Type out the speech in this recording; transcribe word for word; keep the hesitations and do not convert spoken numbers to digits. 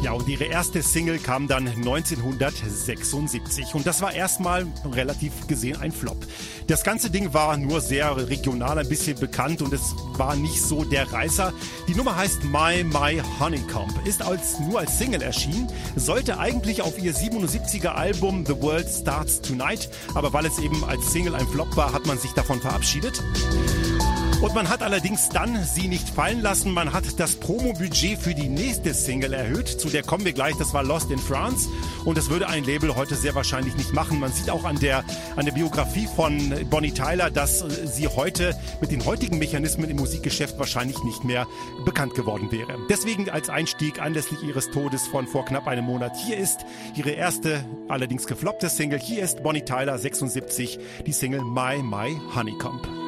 Ja, und ihre erste Single kam dann neunzehnhundertsechsundsiebzig und das war erstmal relativ gesehen ein Flop. Das ganze Ding war nur sehr regional ein bisschen bekannt und es war nicht so der Reißer. Die Nummer heißt My My Honeycomb, ist als nur als Single erschienen, sollte eigentlich auf ihr siebenundsiebziger Album The World Starts Tonight, aber weil es eben als Single ein Flop war, hat man sich davon verabschiedet. Und man hat allerdings dann sie nicht fallen lassen. Man hat das Promo-Budget für die nächste Single erhöht. Zu der kommen wir gleich. Das war Lost in France. Und das würde ein Label heute sehr wahrscheinlich nicht machen. Man sieht auch an der, an der Biografie von Bonnie Tyler, dass sie heute mit den heutigen Mechanismen im Musikgeschäft wahrscheinlich nicht mehr bekannt geworden wäre. Deswegen als Einstieg anlässlich ihres Todes von vor knapp einem Monat. Hier ist ihre erste, allerdings gefloppte Single. Hier ist Bonnie Tyler sechsundsiebzig, die Single My My Honeycomb.